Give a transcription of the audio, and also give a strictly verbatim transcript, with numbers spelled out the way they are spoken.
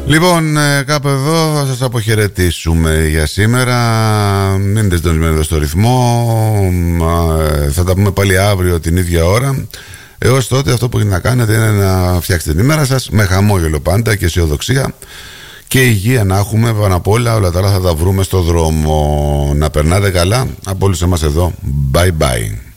Λοιπόν, κάπου εδώ θα σας αποχαιρετήσουμε για σήμερα. Μείνετε συντονισμένοι εδώ στο ρυθμό. Θα τα πούμε πάλι αύριο την ίδια ώρα. Έως τότε αυτό που έχετε να κάνετε είναι να φτιάξετε την ημέρα σας με χαμόγελο πάντα και αισιοδοξία και υγεία να έχουμε πάνω απ' όλα. Όλα τα άλλα θα τα βρούμε στο δρόμο. Να περνάτε καλά από όλους εμάς εδώ. Bye bye.